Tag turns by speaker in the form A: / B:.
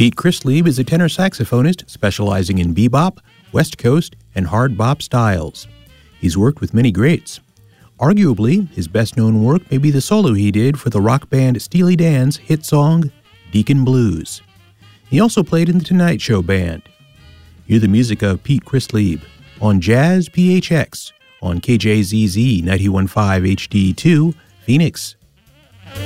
A: Pete Christlieb is a tenor saxophonist specializing in bebop, West Coast, and hard bop styles. He's worked with many greats. Arguably, his best-known work may be the solo he did for the rock band Steely Dan's hit song, Deacon Blues. He also played in the Tonight Show Band. Hear the music of Pete Christlieb on Jazz PHX on KJZZ 91.5 HD2, Phoenix.